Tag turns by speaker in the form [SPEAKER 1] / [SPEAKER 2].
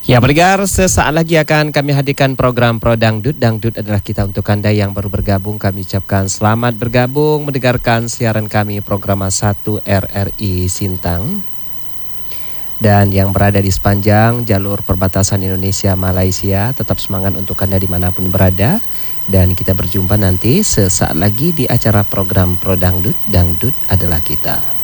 [SPEAKER 1] Ya, pendengar, sesaat lagi akan kami hadirkan program Pro Dangdut. Dangdut adalah kita untuk Anda yang baru bergabung. Kami ucapkan selamat bergabung mendengarkan siaran kami program 1 RRI Sintang. Dan yang berada di sepanjang jalur perbatasan Indonesia-Malaysia, tetap semangat untuk Anda dimanapun berada. Dan kita berjumpa nanti sesaat lagi di acara program Pro Dangdut. Dangdut adalah kita.